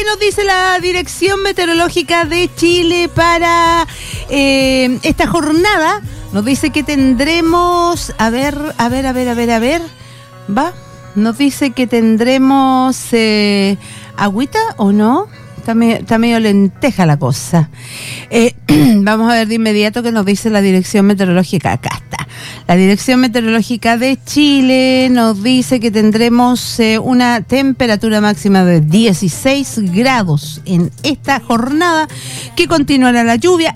nos dice la Dirección Meteorológica de Chile para esta jornada? Nos dice que tendremos, a ver, va, nos dice que tendremos agüita o no. Está medio lenteja la cosa. Vamos a ver de inmediato qué nos dice la Dirección Meteorológica. Acá está. La Dirección Meteorológica de Chile nos dice que tendremos una temperatura máxima de 16 grados en esta jornada, que continuará la lluvia